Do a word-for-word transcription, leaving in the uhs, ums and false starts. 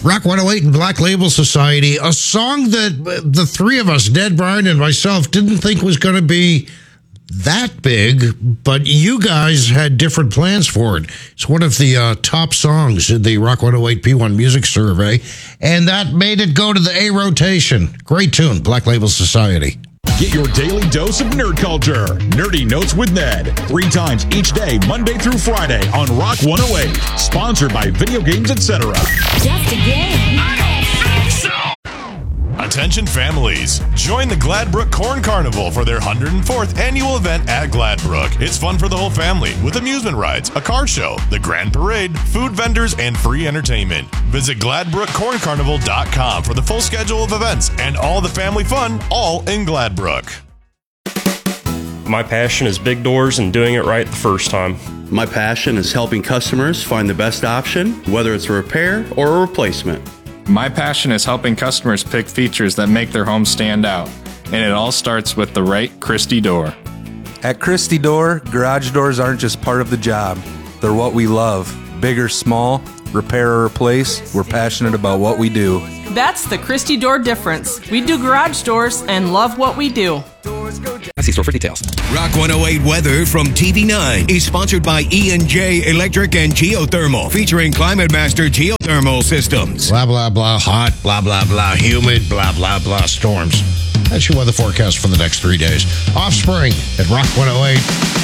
Rock one oh eight and Black Label Society, a song that the three of us, Ned, Brian, and myself, didn't think was going to be that big, but you guys had different plans for it. It's one of the uh, top songs in the Rock one oh eight P one Music Survey, and that made it go to the A rotation. Great tune, Black Label Society. Get your daily dose of nerd culture. Nerdy Notes with Ned. Three times each day, Monday through Friday on Rock one oh eight. Sponsored by Video Games, et cetera. Just a game. I don't think so. Attention families. Join the Gladbrook Corn Carnival for their one hundred fourth annual event at Gladbrook. It's fun for the whole family with amusement rides, a car show, the grand parade, food vendors, and free entertainment. Visit gladbrook corn carnival dot com for the full schedule of events and all the family fun, all in Gladbrook. My passion is big doors and doing it right the first time. My passion is helping customers find the best option, whether it's a repair or a replacement. My passion is helping customers pick features that make their home stand out, and it all starts with the right Christie door. At Christie Door, garage doors aren't just part of the job. They're what we love. Big or small, repair or replace, we're passionate about what we do. That's the Christie Door difference. We do garage doors and love what we do. See store for details. Rock one oh eight weather from T V nine is sponsored by E and J Electric and Geothermal, featuring Climate Master Geothermal Systems. Blah, blah, blah, hot, blah, blah, blah, humid, blah, blah, blah, storms. That's your weather forecast for the next three days. Offspring at Rock one oh eight.